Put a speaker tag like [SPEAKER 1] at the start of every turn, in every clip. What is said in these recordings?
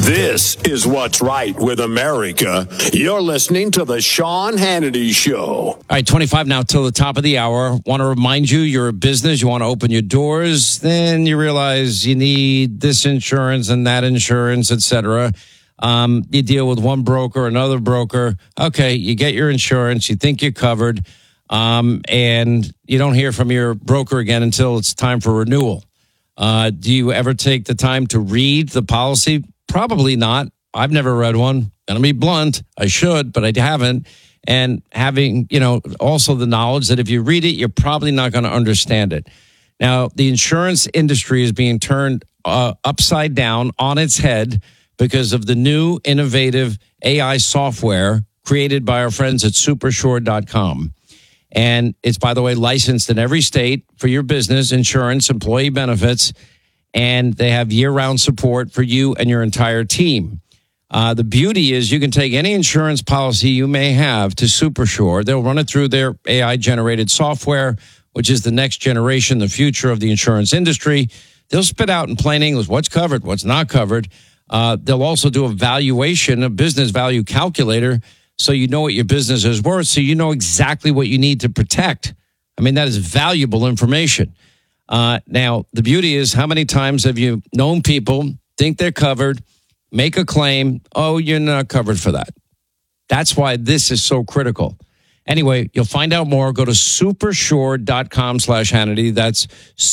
[SPEAKER 1] This is what's right with America. You're listening to the Sean Hannity Show.
[SPEAKER 2] All right, 25 now till the top of the hour. Want to remind you, you're a business. You want to open your doors. Then you realize you need this insurance and that insurance, etc. You deal with one broker, another broker. Okay, you get your insurance. You think you're covered. And you don't hear from your broker again until it's time for renewal. Do you ever take the time to read the policy? Probably not. I've never read one. Gonna be blunt. I should, but I haven't. And having, also the knowledge that if you read it, you're probably not going to understand it. Now, the insurance industry is being turned upside down on its head because of the new innovative AI software created by our friends at supersure.com. And it's, by the way, licensed in every state for your business, insurance, employee benefits, and they have year-round support for you and your entire team. The beauty is you can take any insurance policy you may have to Supersure. They'll run it through their AI-generated software, which is the next generation, the future of the insurance industry. They'll spit out in plain English what's covered, what's not covered. They'll also do a valuation, a business value calculator, so you know what your business is worth, so you know exactly what you need to protect. I mean, that is valuable information. Now, the beauty is, how many times have you known people think they're covered, make a claim, oh, you're not covered for that. That's why this is so critical. Anyway, you'll find out more. Go to supersure.com/Hannity. That's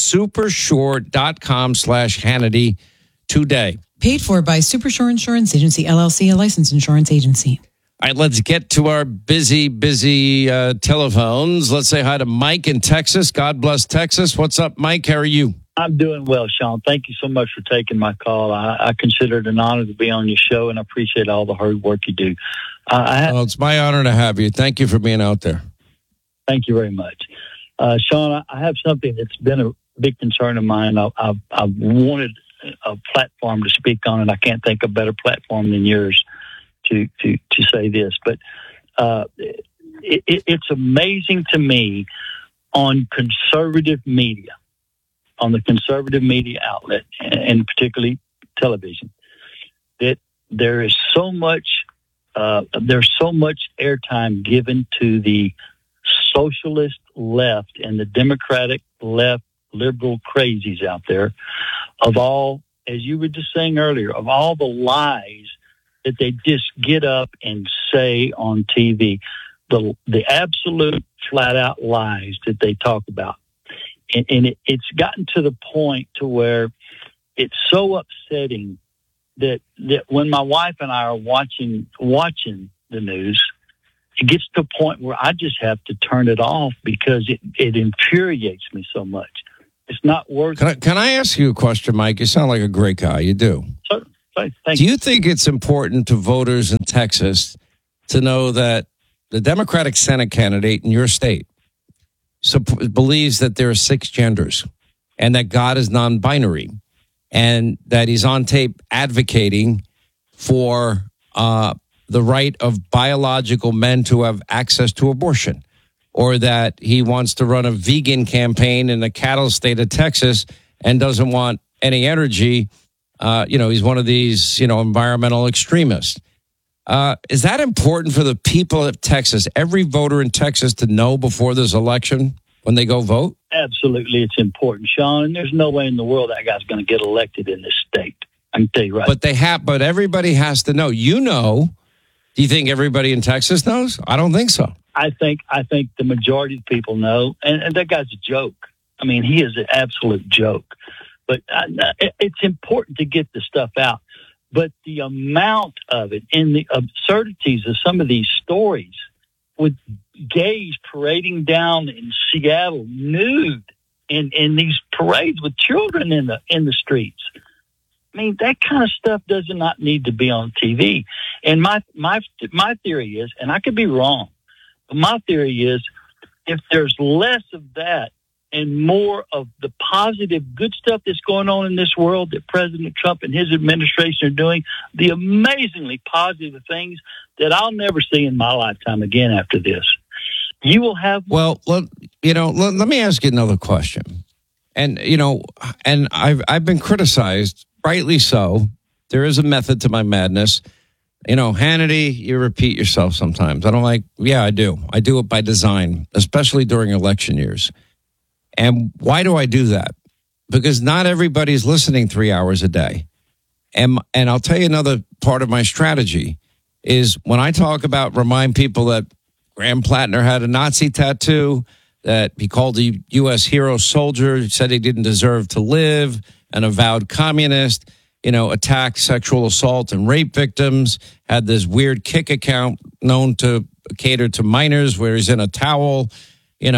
[SPEAKER 2] supersure.com/Hannity today.
[SPEAKER 3] Paid for by Supersure Insurance Agency, LLC, a licensed insurance agency.
[SPEAKER 2] All right, let's get to our busy telephones. Let's say hi to Mike in Texas. God bless Texas. What's up, Mike? How are you?
[SPEAKER 4] I'm doing well, Sean. Thank you so much for taking my call. I consider it an honor to be on your show, and I appreciate all the hard work you do.
[SPEAKER 2] It's my honor to have you. Thank you for being out there.
[SPEAKER 4] Thank you very much. Sean, I have something that's been a big concern of mine. I've wanted a platform to speak on, and I can't think of a better platform than yours to say this. But it's amazing to me on conservative media, on the conservative media outlet, and particularly television, that there's so much airtime given to the socialist left and the Democratic left liberal crazies out there, of all, as you were just saying earlier, of all the lies that they just get up and say on TV, the absolute flat out lies that they talk about. And it's gotten to the point to where it's so upsetting that when my wife and I are watching the news, it gets to a point where I just have to turn it off because it infuriates me so much. It's not worth it.
[SPEAKER 2] Can I ask you a question, Mike? You sound like a great guy. You do.
[SPEAKER 4] Do
[SPEAKER 2] you think it's important to voters in Texas to know that the Democratic Senate candidate in your state believes that there are 6 genders and that God is non-binary and that he's on tape advocating for the right of biological men to have access to abortion, or that he wants to run a vegan campaign in the cattle state of Texas and doesn't want any energy? He's one of these, environmental extremists. Is that important for the people of Texas, every voter in Texas, to know before this election when they go vote?
[SPEAKER 4] Absolutely, it's important, Sean. And there's no way in the world that guy's going to get elected in this state. I can tell you right.
[SPEAKER 2] But everybody has to know. Do you think everybody in Texas knows? I don't think so.
[SPEAKER 4] I think the majority of people know, and that guy's a joke. I mean, he is an absolute joke. But it's important to get the stuff out. But the amount of it and the absurdities of some of these stories, with gays parading down in Seattle nude in these parades with children in the streets. I mean, that kind of stuff does not need to be on TV. And my theory is, and I could be wrong, but my theory is, if there's less of that and more of the positive, good stuff that's going on in this world that President Trump and his administration are doing, the amazingly positive things that I'll never see in my lifetime again after this. You will have...
[SPEAKER 2] Well, let me ask you another question. And, and I've been criticized, rightly so, there is a method to my madness. You know, Hannity, you repeat yourself sometimes. I do. I do it by design, especially during election years. And why do I do that? Because not everybody's listening 3 hours a day. And I'll tell you another part of my strategy is when I talk about remind people that Graham Plattner had a Nazi tattoo, that he called a U.S. hero soldier, said he didn't deserve to live, an avowed communist, attacked sexual assault and rape victims, had this weird Kick account known to cater to minors where he's in a towel. He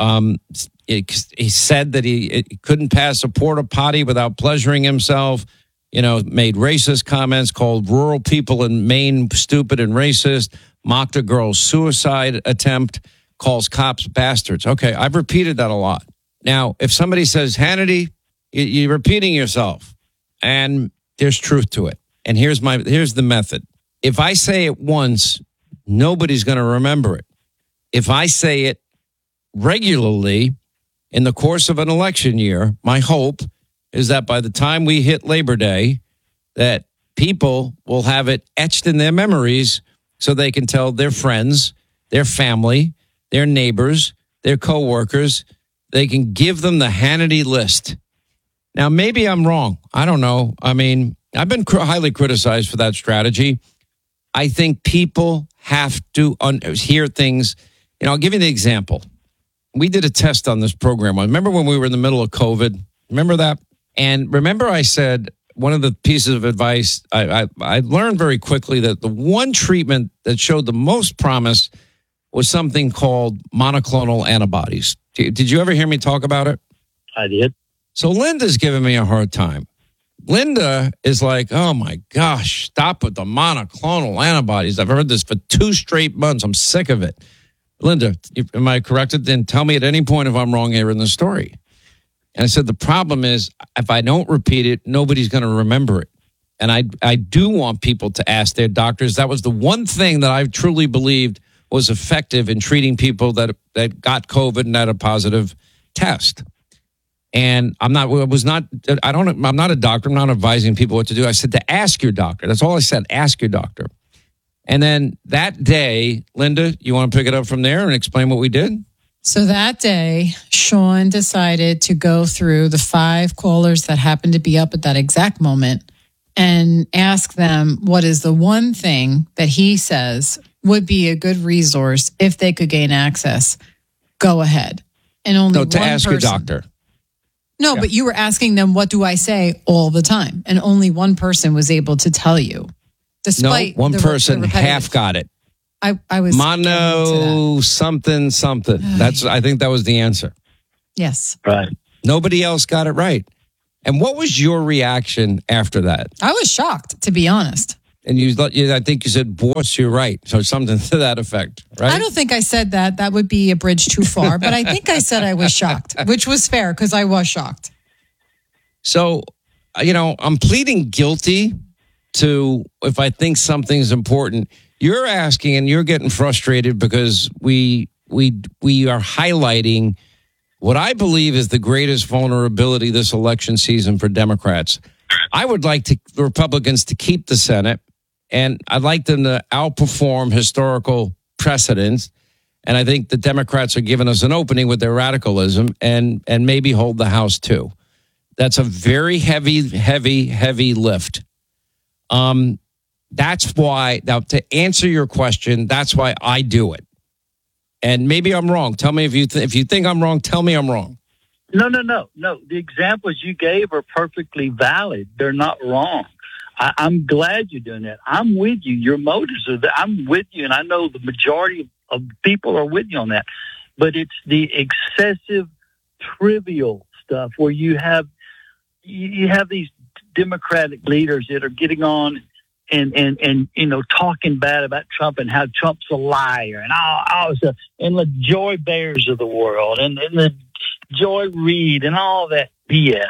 [SPEAKER 2] said that he couldn't pass a porta potty without pleasuring himself, made racist comments, called rural people in Maine stupid and racist, mocked a girl's suicide attempt, calls cops bastards. Okay, I've repeated that a lot. Now, if somebody says, Hannity, you're repeating yourself, and there's truth to it. And here's the method. If I say it once, nobody's going to remember it. If I say it regularly in the course of an election year, my hope is that by the time we hit Labor Day, that people will have it etched in their memories so they can tell their friends, their family, their neighbors, their coworkers. They can give them the Hannity list. Now, maybe I'm wrong. I don't know. I mean, I've been highly criticized for that strategy. I think people have to hear things. I'll give you the example. We did a test on this program. Remember when we were in the middle of COVID? Remember that? And remember I said one of the pieces of advice, I learned very quickly that the one treatment that showed the most promise was something called monoclonal antibodies. Did you ever hear me talk about it?
[SPEAKER 4] I did.
[SPEAKER 2] So Linda's giving me a hard time. Linda is like, oh my gosh, stop with the monoclonal antibodies. I've heard this for 2 straight months. I'm sick of it. Linda, am I corrected? Then tell me at any point if I'm wrong here in the story. And I said, the problem is if I don't repeat it, nobody's going to remember it. And I do want people to ask their doctors. That was the one thing that I truly believed was effective in treating people that got COVID and had a positive test. And I'm not a doctor. I'm not advising people what to do. I said to ask your doctor. That's all I said. Ask your doctor. And then that day, Linda, you want to pick it up from there and explain what we did?
[SPEAKER 3] So that day, Sean decided to go through the 5 callers that happened to be up at that exact moment and ask them what is the one thing that he says would be a good resource if they could gain access. Go ahead. And only
[SPEAKER 2] to ask your doctor.
[SPEAKER 3] No, yeah. But you were asking them, what do I say all the time? And only one person was able to tell you. Despite
[SPEAKER 2] one person half got it.
[SPEAKER 3] I was
[SPEAKER 2] mono something. I think that was the answer.
[SPEAKER 3] Yes.
[SPEAKER 4] Right.
[SPEAKER 2] Nobody else got it right. And what was your reaction after that?
[SPEAKER 3] I was shocked, to be honest.
[SPEAKER 2] And I think you said, boss, you're right. So something to that effect, right?
[SPEAKER 3] I don't think I said that. That would be a bridge too far. But I think I said I was shocked, which was fair because I was shocked.
[SPEAKER 2] So, I'm pleading guilty to if I think something's important. You're asking and you're getting frustrated because we are highlighting what I believe is the greatest vulnerability this election season for Democrats. I would like the Republicans to keep the Senate, and I'd like them to outperform historical precedents. And I think the Democrats are giving us an opening with their radicalism and maybe hold the House too. That's a very heavy lift. That's why, now to answer your question, that's why I do it. And maybe I'm wrong. Tell me if you think I'm wrong, tell me I'm wrong.
[SPEAKER 4] No. The examples you gave are perfectly valid. They're not wrong. I'm glad you're doing that. I'm with you. Your motives are there. I'm with you, and I know the majority of people are with you on that. But it's the excessive, trivial stuff where you have these Democratic leaders that are getting on and talking bad about Trump and how Trump's a liar and all stuff, and the Joy Bears of the world and the Joy Reid and all that BS.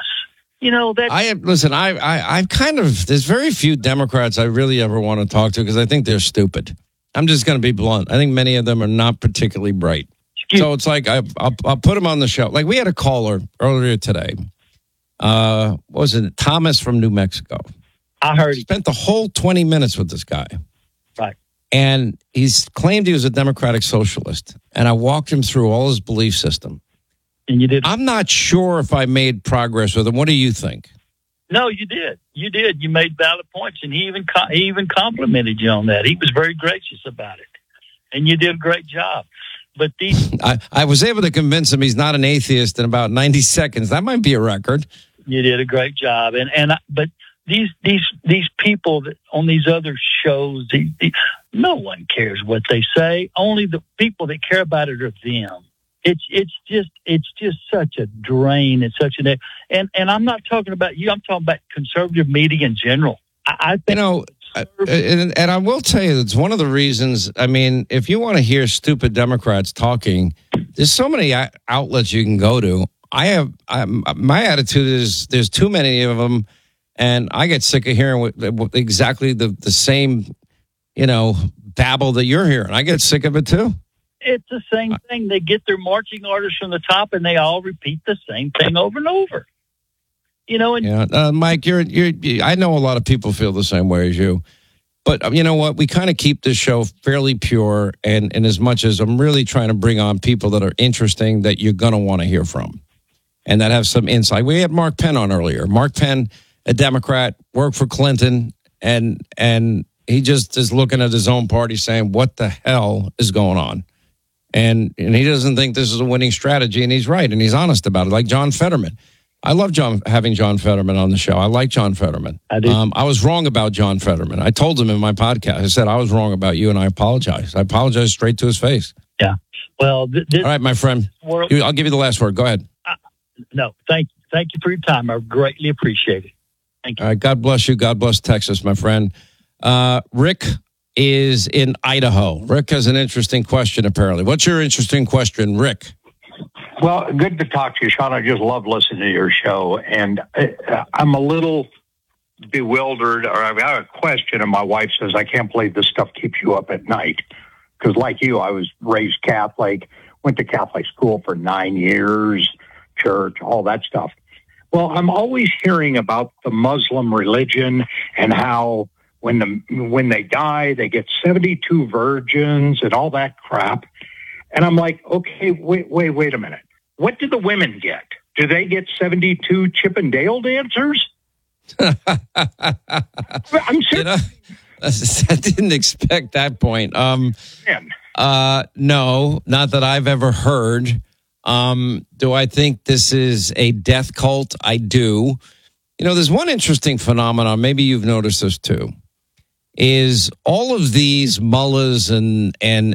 [SPEAKER 4] I've kind of, there's very few Democrats I really ever want to talk to because I think they're stupid. I'm just going to be blunt. I think many of them are not particularly bright. So it's like, I'll put them on the show. Like we had a caller earlier today. What was it? Thomas from New Mexico. I heard it.
[SPEAKER 2] Spent the whole 20 minutes with this guy.
[SPEAKER 4] Right.
[SPEAKER 2] And he's claimed he was a democratic socialist. And I walked him through all his belief system.
[SPEAKER 4] And you did.
[SPEAKER 2] I'm not sure if I made progress with him. What do you think?
[SPEAKER 4] No, you did. You did. You made valid points, and he even complimented you on that. He was very gracious about it, and you did a great job. But these,
[SPEAKER 2] I was able to convince him he's not an atheist in about 90 seconds. That might be a record.
[SPEAKER 4] you did a great job. But these people that on these other shows, no one cares what they say. Only the people that care about it are them. It's just such a drain. It's such and I'm not talking about you. I'm talking about conservative media in general. I think,
[SPEAKER 2] and I will tell you, it's one of the reasons. I mean, if you want to hear stupid Democrats talking, there's so many outlets you can go to. My attitude is there's too many of them, and I get sick of hearing exactly the same, babble that you're hearing. I get sick of it too.
[SPEAKER 4] It's the same thing. They get their marching orders from the top, and they all repeat the same thing over and over.
[SPEAKER 2] Mike, I know a lot of people feel the same way as you, but you know what? We kind of keep this show fairly pure, and as much as I'm really trying to bring on people that are interesting that you're going to want to hear from, and that have some insight. We had Mark Penn on earlier. Mark Penn, a Democrat, worked for Clinton, and he just is looking at his own party saying, "What the hell is going on?" And he doesn't think this is a winning strategy, and he's right, and he's honest about it. Like John Fetterman. I love having John Fetterman on the show. I like John Fetterman.
[SPEAKER 4] I do.
[SPEAKER 2] I was wrong about John Fetterman. I told him in my podcast. I said, I was wrong about you, and I apologize. I apologize straight to his face.
[SPEAKER 4] Yeah. Well,
[SPEAKER 2] all right, my friend. I'll give you the last word. Go ahead.
[SPEAKER 4] No, thank you for your time. I greatly appreciate it. Thank you.
[SPEAKER 2] All right, God bless you. God bless Texas, my friend. Rick is in Idaho. Rick has an interesting question, apparently. What's your interesting question, Rick?
[SPEAKER 5] Well, good to talk to you, Sean. I just love listening to your show. And I'm a little bewildered, or I've got a question, and my wife says, I can't believe this stuff keeps you up at night. Because like you, I was raised Catholic, went to Catholic school for 9 years, church, all that stuff. Well, I'm always hearing about the Muslim religion and how when they die, they get 72 virgins and all that crap. And I'm like, okay, wait a minute. What do the women get? Do they get 72 Chip and Dale dancers? I'm serious.
[SPEAKER 2] I didn't expect that point. No, not that I've ever heard. Do I think this is a death cult? I do. There's one interesting phenomenon. Maybe you've noticed this too. Is all of these mullahs and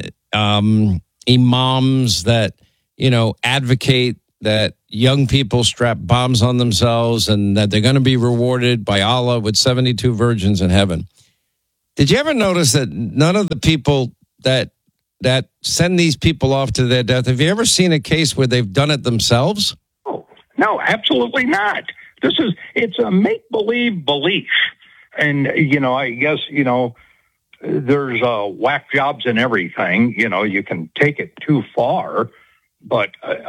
[SPEAKER 2] imams that, advocate that young people strap bombs on themselves and that they're going to be rewarded by Allah with 72 virgins in heaven. Did you ever notice that none of the people that send these people off to their death, have you ever seen a case where they've done it themselves?
[SPEAKER 5] Oh, no, absolutely not. It's a make-believe belief. And, I guess, there's whack jobs and everything. You can take it too far. But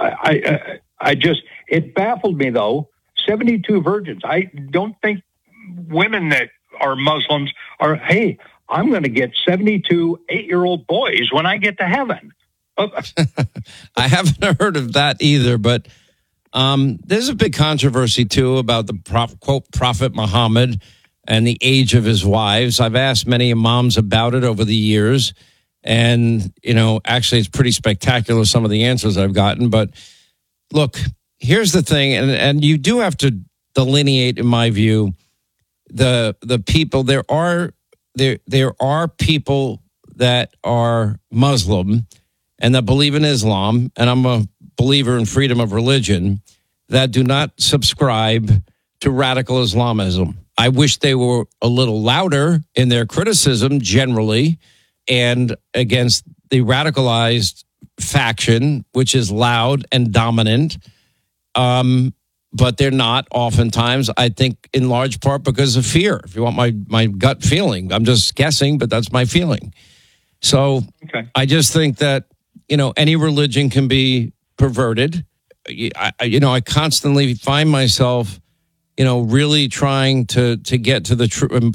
[SPEAKER 5] it baffled me, though. 72 virgins. I don't think women that are Muslims are, hey, I'm going to get 72 8-year-old boys when I get to heaven.
[SPEAKER 2] I haven't heard of that either, but there's a big controversy, too, about the quote Prophet Muhammad and the age of his wives. I've asked many imams about it over the years. And, actually, it's pretty spectacular, some of the answers I've gotten. But look, here's the thing. And you do have to delineate, in my view, the people. There are people that are Muslim and that believe in Islam. And I'm a believer in freedom of religion that do not subscribe to radical Islamism. I wish they were a little louder in their criticism generally and against the radicalized faction, which is loud and dominant. But they're not oftentimes, I think, in large part because of fear. If you want my gut feeling, I'm just guessing, but that's my feeling. So okay. I just think that, any religion can be perverted. I constantly find myself really trying to get to the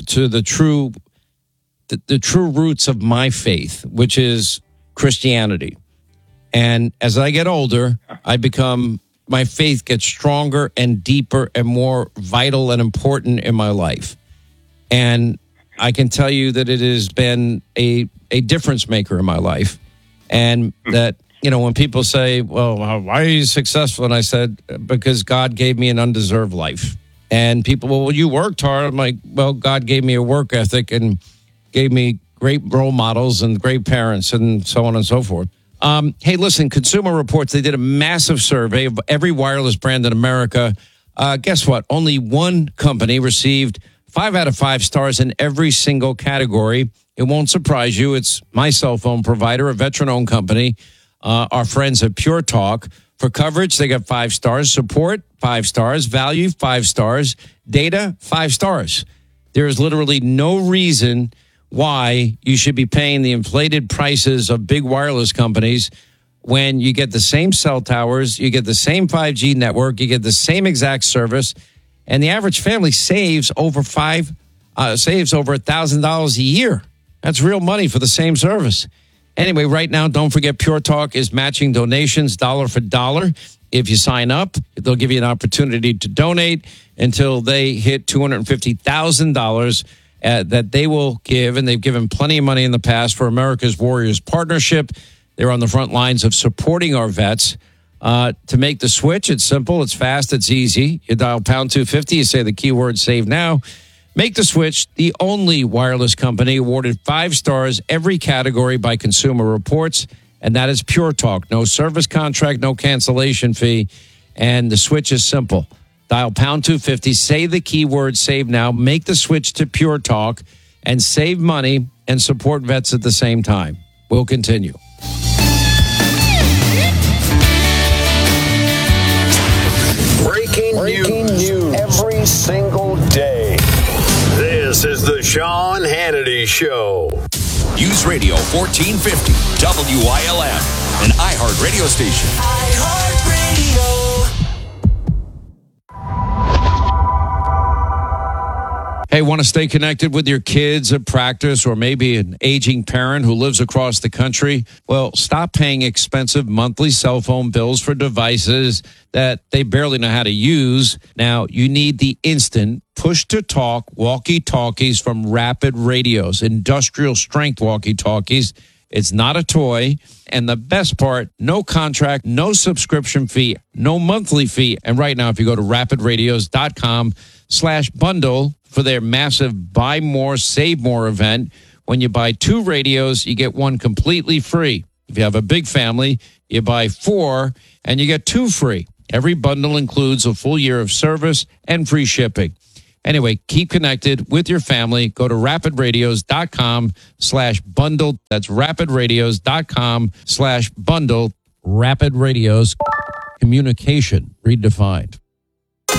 [SPEAKER 2] true roots of my faith, which is Christianity. And as I get older, my faith gets stronger and deeper and more vital and important in my life. And I can tell you that it has been a difference maker in my life. And that, when people say, well, why are you successful? And I said, because God gave me an undeserved life. And people, well, you worked hard. I'm like, well, God gave me a work ethic and gave me great role models and great parents and so on and so forth. Hey, listen, Consumer Reports, they did a massive survey of every wireless brand in America. Guess what? Only one company received 5 out of 5 stars in every single category. It won't surprise you. It's my cell phone provider, a veteran-owned company. Our friends at Pure Talk. For coverage, they got 5 stars. Support, 5 stars. Value, 5 stars. Data, 5 stars. There is literally no reason why you should be paying the inflated prices of big wireless companies when you get the same cell towers, you get the same 5G network, you get the same exact service, and the average family saves over $1,000 a year. That's real money for the same service. Anyway, right now, don't forget Pure Talk is matching donations dollar for dollar. If you sign up, they'll give you an opportunity to donate until they hit $250,000 that they will give, and they've given plenty of money in the past for America's Warriors Partnership. They're on the front lines of supporting our vets. To make the switch, it's simple, it's fast, it's easy. You dial pound 250, you say the keyword save now. Make the switch, the only wireless company awarded 5 stars every category by Consumer Reports, and that is Pure Talk. No service contract, no cancellation fee, and the switch is simple. Dial pound 250, say the keyword save now, make the switch to Pure Talk, and save money and support vets at the same time. We'll continue.
[SPEAKER 1] Breaking news every single day. This is the Sean Hannity Show.
[SPEAKER 6] News Radio 1450 WILM, an iHeart radio station. iHeartRadio.
[SPEAKER 2] Hey, want to stay connected with your kids at practice or maybe an aging parent who lives across the country? Well, stop paying expensive monthly cell phone bills for devices that they barely know how to use. Now, you need the instant push-to-talk walkie-talkies from Rapid Radios, industrial strength walkie-talkies. It's not a toy. And the best part, no contract, no subscription fee, no monthly fee. And right now, if you go to rapidradios.com/bundle for their massive Buy More, Save More event, when you buy 2 radios, you get 1 completely free. If you have a big family, you buy 4 and you get 2 free. Every bundle includes a full year of service and free shipping. Anyway, keep connected with your family. Go to rapidradios.com/bundle. That's rapidradios.com/bundle. Rapid Radios, communication redefined.